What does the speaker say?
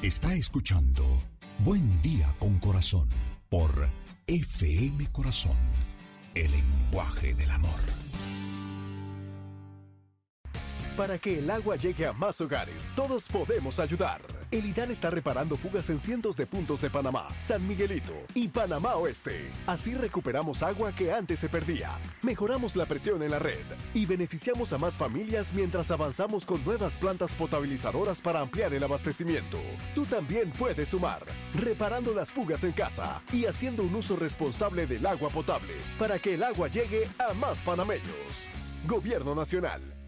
Está escuchando Buen Día con Corazón por FM Corazón, el lenguaje del amor. Para que el agua llegue a más hogares, todos podemos ayudar. El IDAN está reparando fugas en cientos de puntos de Panamá, San Miguelito y Panamá Oeste. Así recuperamos agua que antes se perdía, mejoramos la presión en la red y beneficiamos a más familias mientras avanzamos con nuevas plantas potabilizadoras para ampliar el abastecimiento. Tú también puedes sumar, reparando las fugas en casa y haciendo un uso responsable del agua potable para que el agua llegue a más panameños. Gobierno Nacional.